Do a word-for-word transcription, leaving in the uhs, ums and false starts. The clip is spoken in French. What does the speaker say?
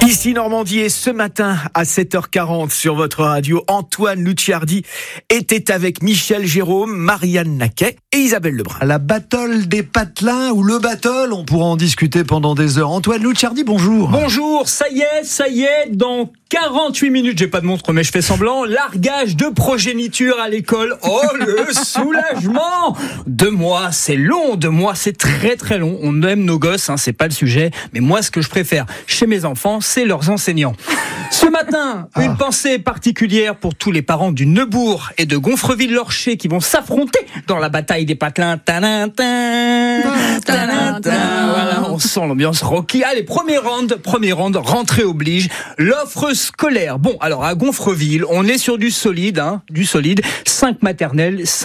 Ici Normandie et ce matin à sept heures quarante sur votre radio, Antoine Luciardi était avec Michel Jérôme, Marianne Naquet et Isabelle Lebrun. La battle des patelins ou le battle, on pourra en discuter pendant des heures. Antoine Luciardi, bonjour. Bonjour, ça y est, ça y est, dans quarante-huit minutes, j'ai pas de montre mais je fais semblant, largage de progéniture à l'école. Oh le soulagement! Deux mois, c'est long, deux mois, c'est très très long. On aime nos gosses, hein, c'est pas le sujet, mais moi ce que je préfère chez mes enfants, c'est leurs enseignants. Ce matin, ah. une pensée particulière pour tous les parents du Neubourg et de Gonfreville-Lorcher qui vont s'affronter dans la bataille des patelins. Tadintin, tadintin. Voilà, on sent l'ambiance rocky. Allez, premier round, premier round, rentrée oblige. L'offre scolaire. Bon, alors à Gonfreville, on est sur du solide, hein, du solide. Cinq maternelles,